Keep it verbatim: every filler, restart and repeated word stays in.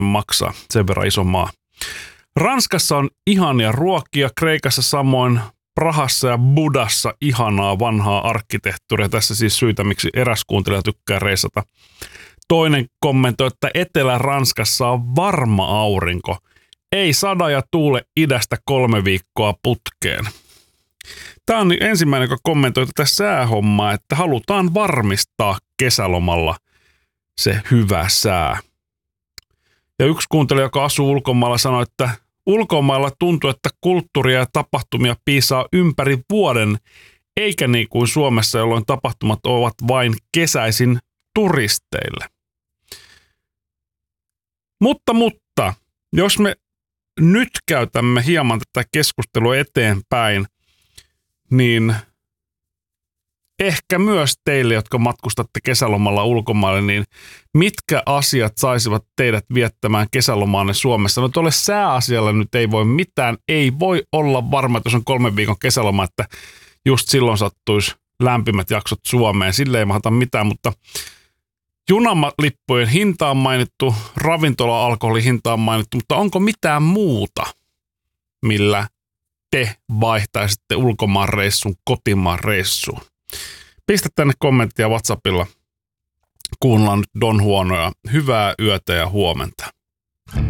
maksaa, sen verran iso maa. Ranskassa on ihania ruokia, Kreikassa samoin, Prahassa ja Budassa ihanaa vanhaa arkkitehtuuria. Tässä siis syitä, miksi eräs kuuntelija tykkää reissata. Toinen kommentoi, että Etelä-Ranskassa on varma aurinko. Ei sada ja tuule idästä kolme viikkoa putkeen. Tämä on ensimmäinen, joka kommentoi tätä säähommaa, että halutaan varmistaa kesälomalla se hyvä sää. Ja yksi kuuntelija, joka asuu ulkomailla, sanoi, että ulkomailla tuntuu, että kulttuuria ja tapahtumia piisaa ympäri vuoden, eikä niin kuin Suomessa, jolloin tapahtumat ovat vain kesäisin turisteille. Mutta, mutta, jos me nyt käytämme hieman tätä keskustelua eteenpäin, niin ehkä myös teille, jotka matkustatte kesälomalla ulkomaille, niin mitkä asiat saisivat teidät viettämään kesälomaanne Suomessa? No tuolle sääasialle nyt ei voi mitään, ei voi olla varma, että jos on kolmen viikon kesäloma, että just silloin sattuisi lämpimät jaksot Suomeen. Sille ei mahata mitään, mutta junamalippujen hinta on mainittu, ravintola-alkoholin hinta on mainittu, mutta onko mitään muuta, millä te vaihtaisitte ulkomaan reissun kotimaan reissuun? Pistä tänne kommenttia WhatsAppilla. Kuunnellaan nyt Don Juanoja. Hyvää yötä ja huomenta.